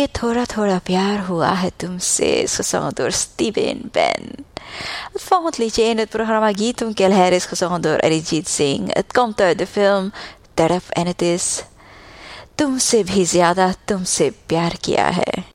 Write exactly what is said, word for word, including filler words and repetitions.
कि थोड़ा थोड़ा प्यार huwa है तुमसे, gezongen door Steven Ben. Het volgende liedje in het programma Geetum Kelher is gezongen door Arijit Singh. Het komt uit de film Taraf en het is तुमसे भी ज्यादा तुमसे प्यार किया है.